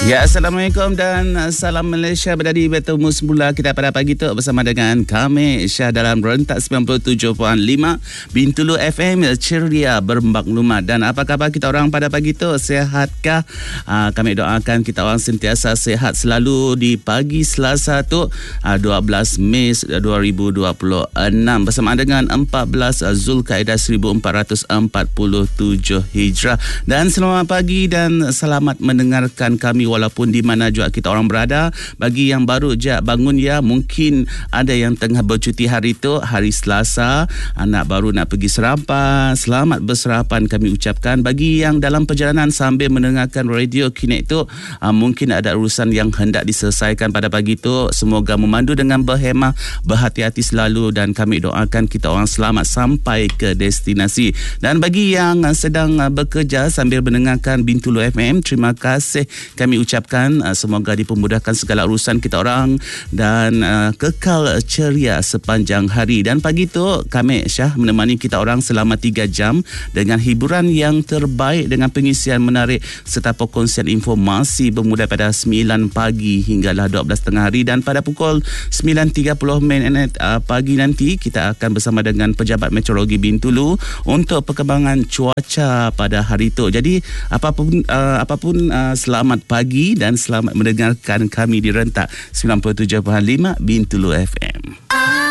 Ya, Assalamualaikum dan salam Malaysia. Berada bertemu semula kita pada pagi tu bersama dengan kami Syah dalam rentak 97.5 Bintulu FM ceria bermaklumat. Dan apa khabar kita orang pada pagi tu? Sihatkah? Kami doakan kita orang sentiasa sihat selalu di pagi Selasa tu 12 Mei 2026 bersama dengan 14 Zulkaidah 1447 Hijrah. Dan selamat pagi dan selamat mendengarkan kami walaupun di mana juga kita orang berada. Bagi yang baru je bangun ya, mungkin ada yang tengah bercuti hari tu, hari Selasa, anak baru nak pergi sarapan, selamat bersarapan kami ucapkan. Bagi yang dalam perjalanan sambil mendengarkan radio Kinek tu, mungkin ada urusan yang hendak diselesaikan pada pagi tu, semoga memandu dengan berhemah, berhati-hati selalu dan kami doakan kita orang selamat sampai ke destinasi. Dan bagi yang sedang bekerja sambil mendengarkan Bintulu FM, terima kasih kami ucapkan, semoga dipermudahkan segala urusan kita orang dan kekal ceria sepanjang hari. Dan pagi tu kami Syah menemani kita orang selama 3 jam dengan hiburan yang terbaik dengan pengisian menarik serta perkongsian informasi bermula pada 9 pagi hinggalah 12 tengah hari. Dan pada pukul 9.30 pagi nanti kita akan bersama dengan pejabat meteorologi Bintulu untuk perkembangan cuaca pada hari itu. Jadi apapun selamat pagi dan selamat mendengarkan kami di rentak 97.5 Bintulu FM.